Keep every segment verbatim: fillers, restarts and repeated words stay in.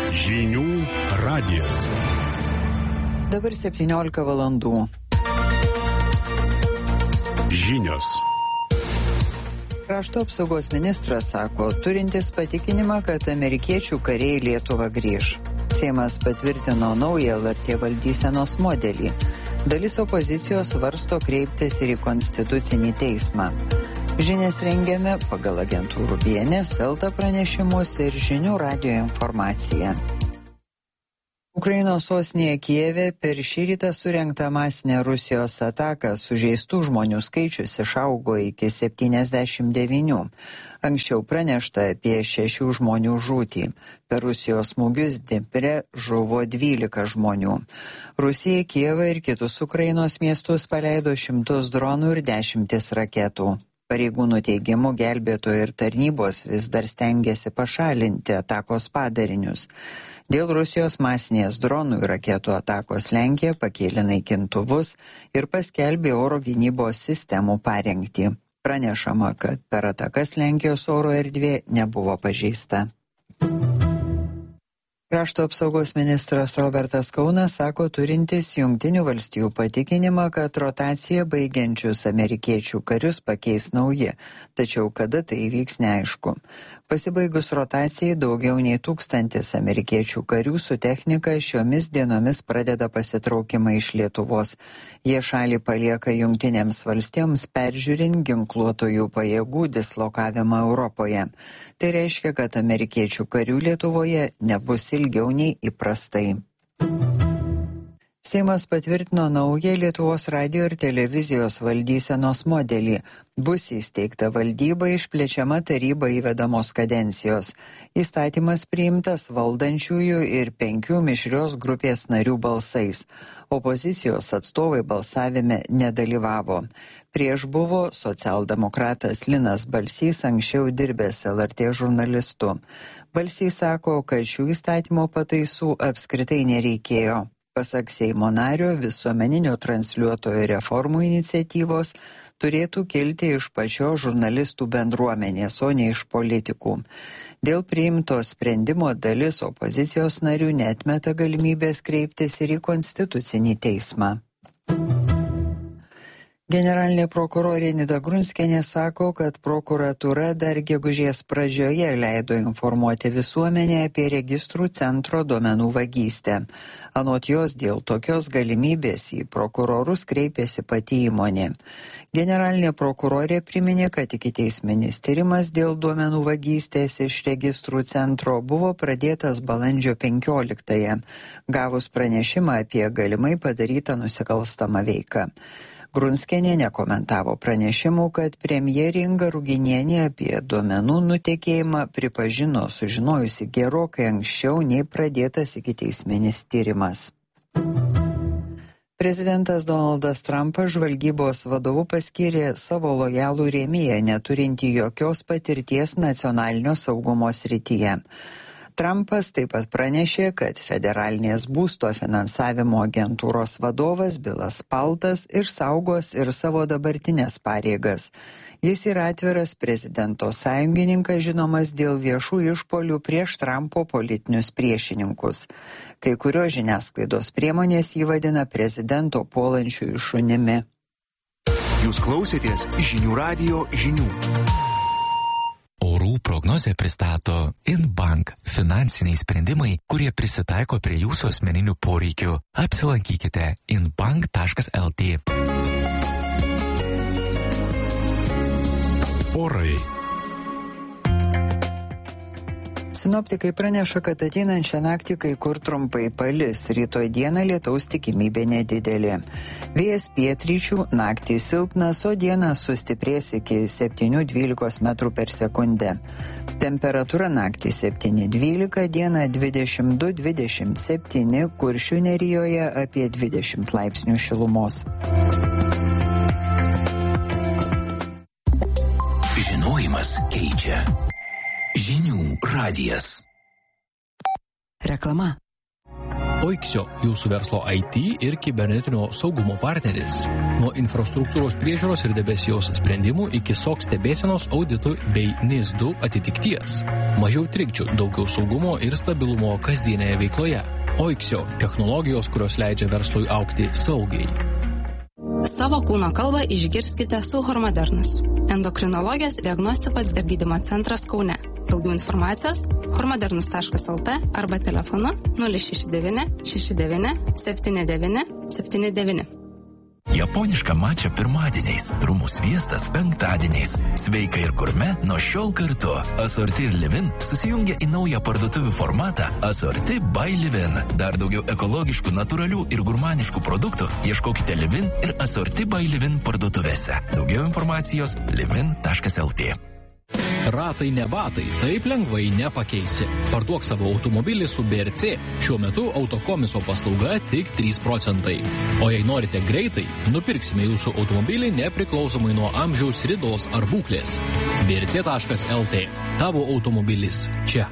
Žinių radijas. Dabar septyniolika valandų. Žinios. Krašto apsaugos ministras sako, turintis patikinimą, kad amerikiečių kariai į Lietuvą grįž. Seimas patvirtino naują L R T valdysenos modelį. Dalis opozicijos svarsto kreiptis ir į konstitucinį teismą. Žinias rengiame pagal agentūrų B N S, Elta pranešimus ir Žinių radijo informaciją. Ukrainos sostinėje Kijeve per šį rytą surengtą masinę Rusijos ataką sužeistų žmonių skaičius išaugo iki septyniasdešimt devynių. Anksčiau pranešta apie šešių žmonių žūtį. Per Rusijos smūgius Dnipre žuvo dvylika žmonių. Rusija Kijevą ir kitus Ukrainos miestus paleido šimtus dronų ir dešimtis raketų. Pareigūnų teigimu gelbėtojai ir tarnybos vis dar stengiasi pašalinti atakos padarinius. Dėl Rusijos masinės dronų ir raketų atakos Lenkija pakėlė naikintuvus ir paskelbė oro gynybos sistemų parengtį. Pranešama, kad per atakas Lenkijos oro erdvė nebuvo pažeista. Krašto apsaugos ministras Robertas Kaunas sako turintis Jungtinių valstijų patikinimą, kad rotaciją baigiančius amerikiečių karius pakeis nauji, tačiau kada tai įvyks neaišku. Pasibaigus rotacijai daugiau nei tūkstantis amerikiečių karių su technika šiomis dienomis pradeda pasitraukimą iš Lietuvos. Jie šalį palieka Jungtinėms valstijoms peržiūrint ginkluotojų pajėgų dislokavimą Europoje. Tai reiškia, kad amerikiečių karių Lietuvoje nebus ilgiau nei įprastai. Seimas patvirtino naują Lietuvos radijo ir televizijos valdysenos modelį. Bus įsteigta valdyba, išplečiama taryba įvedamos kadencijos. Įstatymas priimtas valdančiųjų ir penkių mišrios grupės narių balsais. Opozicijos atstovai balsavime nedalyvavo. Prieš buvo socialdemokratas Linas Balsys, anksčiau dirbęs L R T žurnalistu. Balsys sako, kad šių įstatymo pataisų apskritai nereikėjo. Pasak Seimo nario, visuomeninio transliuotojo reformų iniciatyvos turėtų kilti iš pačios žurnalistų bendruomenės, o ne iš politikų. Dėl priimto sprendimo dalis opozicijos narių neatmeta galimybės kreiptis ir į konstitucinį teismą. Generalinė prokurorė Nida Grunskienė sako, kad prokuratūra dar gegužės pradžioje leido informuoti visuomenę apie registrų centro duomenų vagystę. Anot jos, dėl tokios galimybės į prokurorus kreipėsi pati įmonė. Generalinė prokurorė priminė, kad ikiteisminis tyrimas dėl duomenų vagystės iš registrų centro buvo pradėtas balandžio penkioliktąją, gavus pranešimą apie galimai padarytą nusikalstamą veiką. Grunskienė nekomentavo pranešimų, kad premjerė Inga Ruginienė apie duomenų nutekėjimą pripažino sužinojusi gerokai anksčiau nei pradėtas ikiteisminis tyrimas. Prezidentas Donaldas Trumpas žvalgybos vadovu paskyrė savo lojalų rėmėją, neturintį jokios patirties nacionalinio saugumo srityje. Trumpas taip pat pranešė, kad federalinės būsto finansavimo agentūros vadovas Bilas Paltas išsaugos ir savo dabartinės pareigas. Jis yra atviras prezidento sąjungininkas, žinomas dėl viešų išpolių prieš Trumpo politinius priešininkus. Kai kurios žiniasklaidos priemonės jį vadina prezidento puolančiųjų šunimi. Jūs klausėtės Žinių radijo žinių. Orų prognozę pristato Inbank – finansiniai sprendimai, kurie prisitaiko prie jūsų asmeninių poreikių. Apsilankykite inbank taškas el tė. Orai. Sinoptikai praneša, kad ateinančią naktį kai kur trumpai palis, rytoj dieną lietaus tikimybė nedidelė. Vėjas pietryčių, naktį silpnas, o dieną sustiprės iki septynių dvylikos metrų per sekundę. Temperatūra naktį septyni dvylika, dieną dvidešimt du dvidešimt septyni, Kuršių nerijoje apie dvidešimt laipsnių šilumos. Žinojimas keičia. Žinių radijas. Reklama. Oiksio, jūsų verslo I T ir kibernetinio saugumo partneris. Nuo infrastruktūros priežiūros ir debesijos sprendimų iki S O C stebėsenos auditų bei N I S du atitikties. Mažiau trikdžių, daugiau saugumo ir stabilumo kasdienėje veikloje. Oiksio – technologijos, kurios leidžia verslui augti saugiai. Savo kūno kalbą išgirskite su Hormodernas. Endokrinologijos diagnostikos ir gydymo centras Kaune. Daugiau informacijos hormodernus taškas el t arba telefonu nulis šeši devyni šeši devyni septyni devyni septyni devyni. Japoniška mačia pirmadieniais, trumų sviestas penktadieniais. Sveika ir gurme nuo šiol kartu. Asorti ir Livin susijungia į naują parduotuvių formatą Asorti by Livin. Dar daugiau ekologiškų, natūralių ir gurmaniškų produktų ieškokite Livin ir Asorti by Livin parduotuvėse. Daugiau informacijos livin taškas el t. Ratai ne batai, taip lengvai nepakeisi. Parduok savo automobilį su B R C. Šiuo metu autokomiso paslauga tik trys procentai. O jei norite greitai, nupirksime jūsų automobilį nepriklausomai nuo amžiaus, ridos ar būklės. B R C taškas el t. Tavo automobilis čia.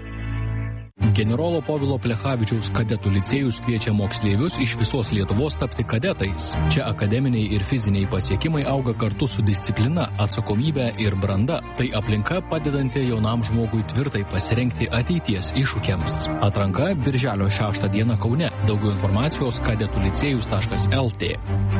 Generolo Povilo Plechavičiaus kadetų licėjus kviečia moksleivius iš visos Lietuvos tapti kadetais. Čia akademiniai ir fiziniai pasiekimai auga kartu su disciplina, atsakomybė ir branda. Tai aplinka padedanti jaunam žmogui tvirtai pasirengti ateities iššūkiams. Atranka birželio šeštą dieną Kaune. Daugiau informacijos kadetų licėjus taškas el t.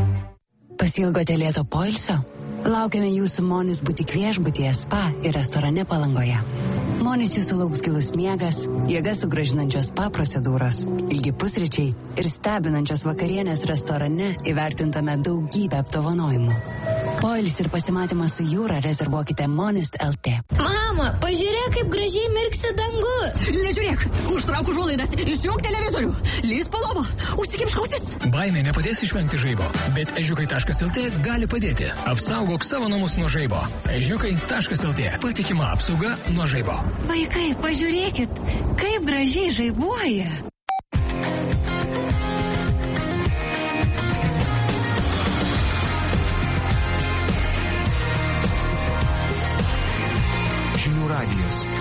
Pasilgote lėto poilsio? Laukiame jūsų Monis butik viešbutyje, spa ir restorane Palangoje. Monis jūsų lauks gilus miegas, jėgas sugrąžinančios spa procedūros, ilgi pusryčiai ir stebinančios vakarienės restorane įvertintame daugybę apdovanojimų. Poilis ir pasimatymas su jūra rezervuokite Monist taškas el t. Mama, pažiūrėk, kaip gražiai mirksi dangus. Nežiūrėk, užtrauk užuolaidas, išjunk televizorių, lįsk po lova, užsikimšk ausis. Baimė nepadės išvengti žaibo, bet ežiukai taškas el t gali padėti. Apsaugok savo namus nuo žaibo. ežiukai taškas el t. Patikima apsauga nuo žaibo. Vaikai, pažiūrėkit, kaip gražiai žaibuoja. Žinių radijas.